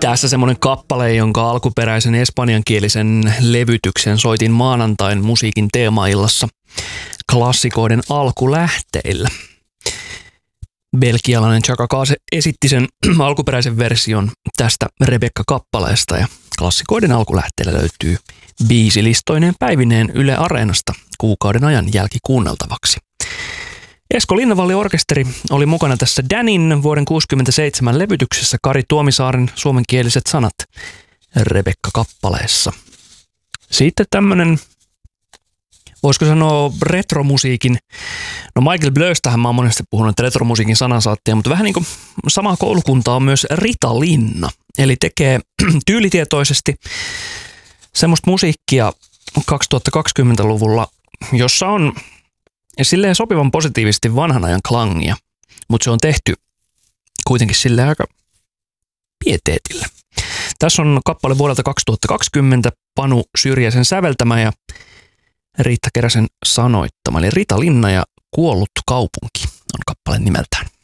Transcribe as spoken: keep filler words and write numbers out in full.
Tässä semmoinen kappale, jonka alkuperäisen espanjankielisen levytyksen soitin maanantain musiikin teemaillassa klassikoiden alkulähteillä. Belgialainen Chaka Kase esitti sen alkuperäisen version tästä Rebekka-kappaleesta ja klassikoiden alkulähteellä löytyy biisilistoineen päivineen Yle Areenasta kuukauden ajan jälkikuunneltavaksi. Esko Linnavalli-orkesteri oli mukana tässä Danin vuoden kuusikymmentäseitsemän levytyksessä Kari Tuomisaaren suomenkieliset sanat Rebekka-kappaleessa. Sitten tämmönen, voisiko sanoa retromusiikin, no Michael Blöstähän mä oon monesti puhunut, että retromusiikin sanansaattia, mutta vähän niin kuin samaa koulukuntaa on myös Rita Linna, eli tekee tyylitietoisesti semmoista musiikkia kaksituhattakaksikymmentäluvulla, jossa on silleen sopivan positiivisesti vanhan ajan klangia, mutta se on tehty kuitenkin silleen aika pieteetillä. Tässä on kappale vuodelta kaksituhattakaksikymmentä, Panu Syrjäsen säveltämä ja Riitta Keräsen sanoittama, eli Rita Linna ja Kuollut kaupunki on kappaleen nimeltään.